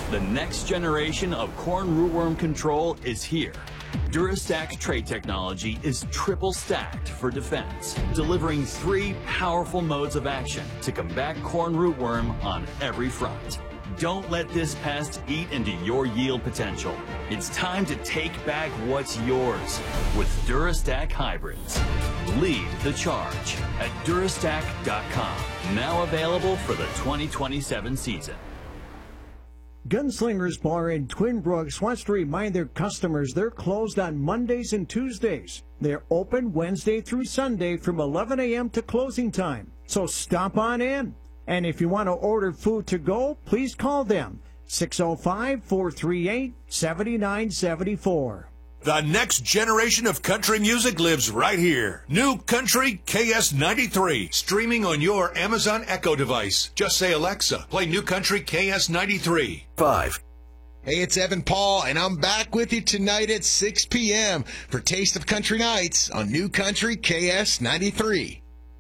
The next generation of corn rootworm control is here. DuraStack trait technology is triple stacked for defense, delivering 3 powerful modes of action to combat corn rootworm on every front. Don't let this pest eat into your yield potential. It's time to take back what's yours with DuraStack hybrids. Lead the charge at Durastack.com. Now available for the 2027 season. Gunslingers Bar in Twin Brooks wants to remind their customers they're closed on Mondays and Tuesdays. They're open Wednesday through Sunday from 11 a.m. to closing time. So stop on in. And if you want to order food to go, please call them 605-438-7974. The next generation of country music lives right here. New Country KS93, streaming on your Amazon Echo device. Just say, Alexa, play New Country KS93. 5. Hey, it's Evan Paul, and I'm back with you tonight at 6 p.m. for Taste of Country Nights on New Country KS93.